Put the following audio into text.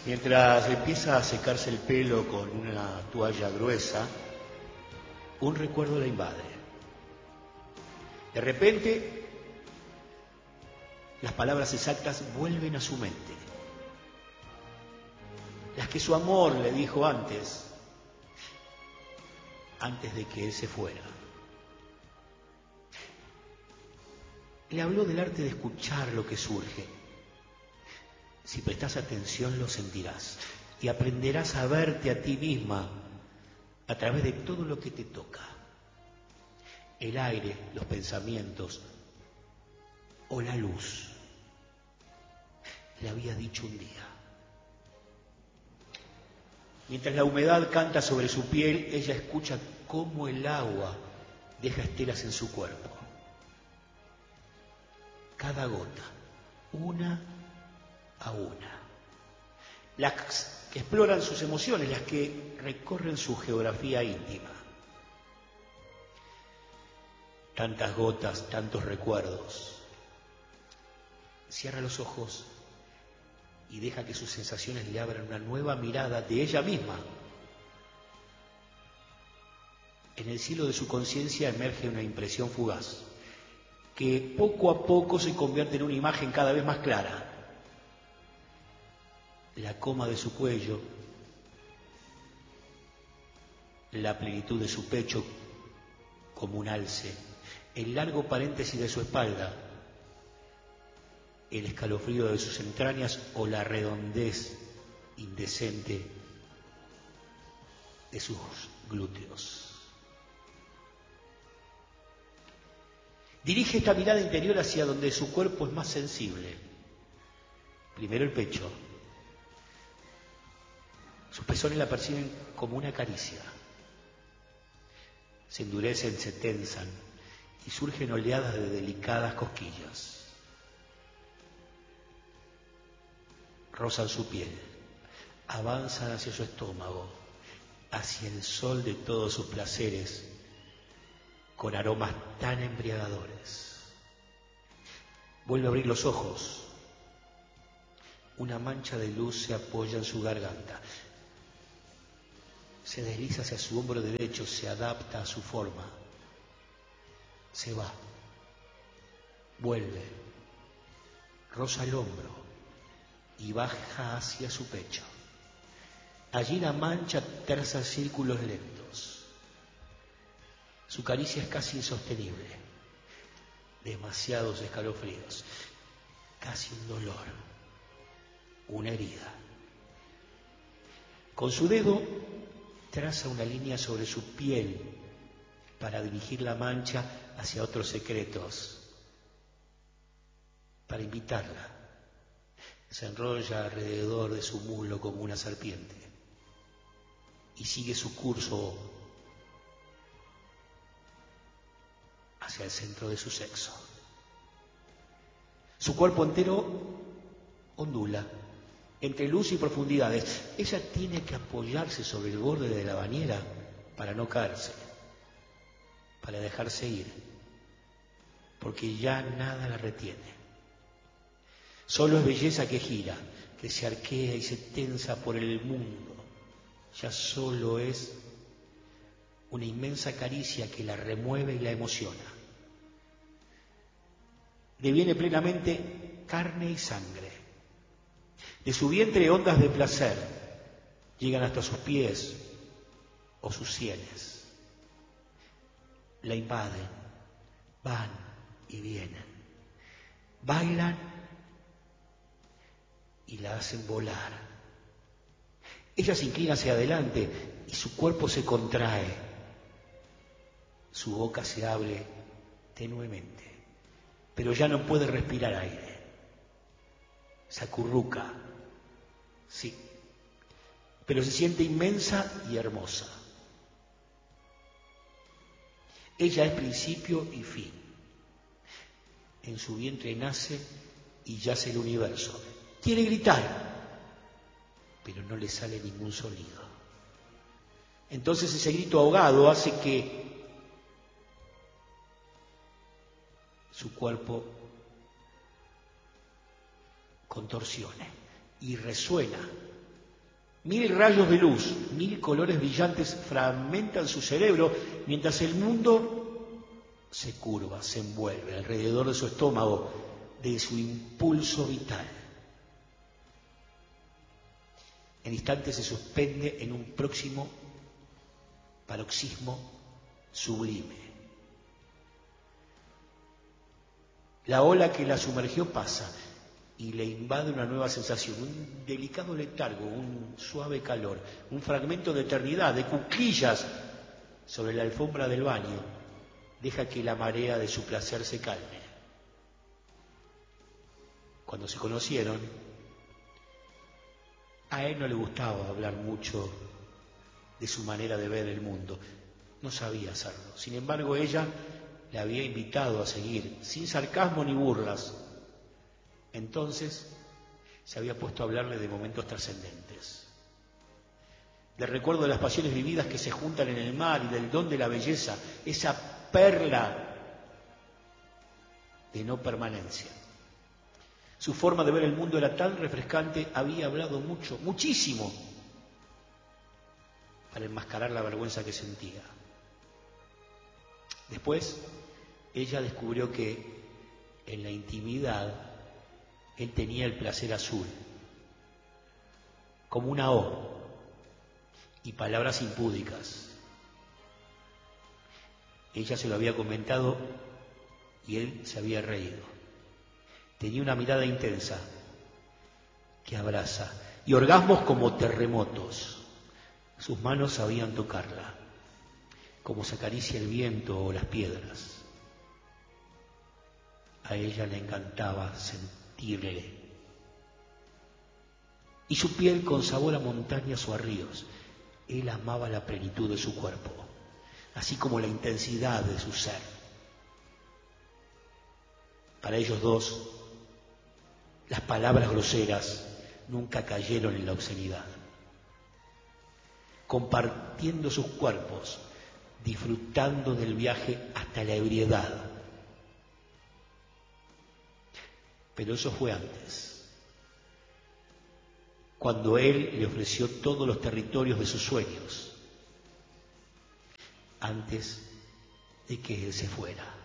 Mientras empieza a secarse el pelo con una toalla gruesa, un recuerdo la invade. De repente, las palabras exactas vuelven a su mente. Las que su amor le dijo antes de que él se fuera. Le habló del arte de escuchar lo que surge. Si prestas atención lo sentirás y aprenderás a verte a ti misma a través de todo lo que te toca. El aire, los pensamientos o la luz. Le había dicho un día. Mientras la humedad canta sobre su piel, ella escucha cómo el agua deja estelas en su cuerpo. Cada gota, una a una. Las que exploran sus emociones, las que recorren su geografía íntima. Tantas gotas, tantos recuerdos. Cierra los ojos y deja que sus sensaciones le abran una nueva mirada de ella misma. En el cielo de su conciencia emerge una impresión fugaz, que poco a poco se convierte en una imagen cada vez más clara. La coma de su cuello, la plenitud de su pecho como un alce, el largo paréntesis de su espalda, el escalofrío de sus entrañas o la redondez indecente de sus glúteos. Dirige esta mirada interior hacia donde su cuerpo es más sensible. Primero el pecho. Sus pezones la perciben como una caricia. Se endurecen, se tensan y surgen oleadas de delicadas cosquillas. Rozan su piel, avanzan hacia su estómago, hacia el sol de todos sus placeres, con aromas tan embriagadores. Vuelve a abrir los ojos. Una mancha de luz se apoya en su garganta. Se desliza hacia su hombro derecho, se adapta a su forma. Se va. Vuelve. Roza el hombro y baja hacia su pecho. Allí la mancha traza círculos lentos. Su caricia es casi insostenible. Demasiados escalofríos. Casi un dolor. Una herida. Con su dedo traza una línea sobre su piel para dirigir la mancha hacia otros secretos, para invitarla. Se enrolla alrededor de su muslo como una serpiente y sigue su curso hacia el centro de su sexo. Su cuerpo entero ondula entre luz y profundidades. Ella tiene que apoyarse sobre el borde de la bañera para no caerse, para dejarse ir, porque ya nada la retiene. Solo es belleza que gira, que se arquea y se tensa por el mundo. Ya solo es una inmensa caricia que la remueve y la emociona. Deviene plenamente carne y sangre. De su vientre ondas de placer llegan hasta sus pies o sus sienes. La invaden, van y vienen, bailan y la hacen volar. Ella se inclina hacia adelante y su cuerpo se contrae. Su boca se abre tenuemente, pero ya no puede respirar aire. Se acurruca. Sí, pero se siente inmensa y hermosa. Ella es principio y fin. En su vientre nace y yace el universo. Quiere gritar, pero no le sale ningún sonido. Entonces ese grito ahogado hace que su cuerpo contorsione y resuena 1000 rayos de luz, 1000 colores brillantes fragmentan su cerebro mientras el mundo se curva, se envuelve alrededor de su estómago, de su impulso vital. El instante se suspende en un próximo paroxismo sublime. La ola que la sumergió pasa y le invade una nueva sensación, un delicado letargo, un suave calor, un fragmento de eternidad, de cuclillas sobre la alfombra del baño. Deja que la marea de su placer se calme. Cuando se conocieron, a él no le gustaba hablar mucho de su manera de ver el mundo. No sabía hacerlo. Sin embargo, ella le había invitado a seguir, sin sarcasmo ni burlas. Entonces se había puesto a hablarle de momentos trascendentes, del recuerdo de las pasiones vividas que se juntan en el mar y del don de la belleza, esa perla de no permanencia. Su forma de ver el mundo era tan refrescante, había hablado mucho, muchísimo, para enmascarar la vergüenza que sentía. Después, ella descubrió que en la intimidad él tenía el placer azul, como una O, y palabras impúdicas. Ella se lo había comentado y él se había reído. Tenía una mirada intensa que abraza y orgasmos como terremotos. Sus manos sabían tocarla, como se acaricia el viento o las piedras. A ella le encantaba sentirle. Y su piel con sabor a montañas o a ríos. Él amaba la plenitud de su cuerpo, así como la intensidad de su ser. Para ellos dos, las palabras groseras nunca cayeron en la obscenidad. Compartiendo sus cuerpos, disfrutando del viaje hasta la ebriedad. Pero eso fue antes, cuando él le ofreció todos los territorios de sus sueños, antes de que él se fuera.